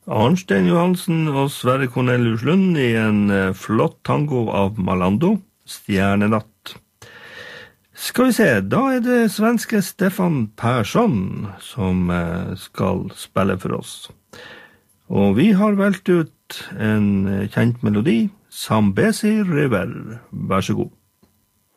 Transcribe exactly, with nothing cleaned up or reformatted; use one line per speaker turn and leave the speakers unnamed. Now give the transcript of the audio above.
Arnstein Johansen og Sverre Cornelius Lund i en eh, flott tango av Malando, Stjernenatt. Skal vi se, da er det svenske Stefan Persson som eh, skal spille for oss. Og vi har valgt ut en eh, kjent melodi, Zambesi River. Vær så god.